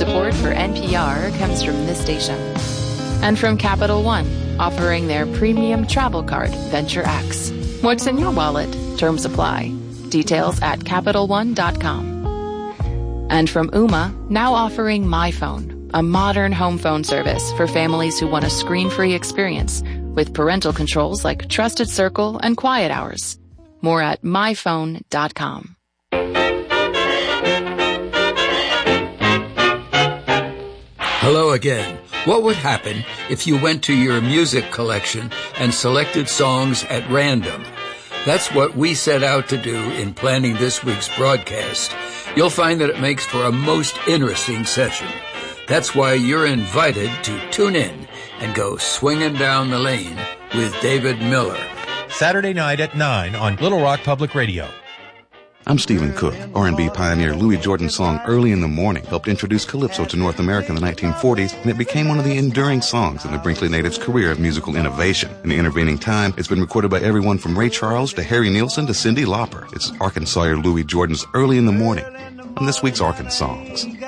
Support for NPR comes from this station. And from Capital One, offering their premium travel card, Venture X. What's in your wallet? Terms apply. Details at CapitalOne.com. And from Ooma, now offering MyPhone, a modern home phone service for families who want a screen-free experience with parental controls like Trusted Circle and Quiet Hours. More at MyPhone.com. Hello again. What would happen if you went to your music collection and selected songs at random? That's what we set out to do in planning this week's broadcast. You'll find that it makes for a most interesting session. That's why you're invited to tune in and go swinging down the lane with David Miller. Saturday night at 9 on Little Rock Public Radio. I'm Stephen Cook. R&B pioneer Louis Jordan's song Early in the Morning helped introduce calypso to North America in the 1940s, and it became one of the enduring songs in the Brinkley Natives' career of musical innovation. In the intervening time, it's been recorded by everyone from Ray Charles to Harry Nilsson to Cyndi Lauper. It's Arkansawyer Louis Jordan's Early in the Morning on this week's Arkansongs.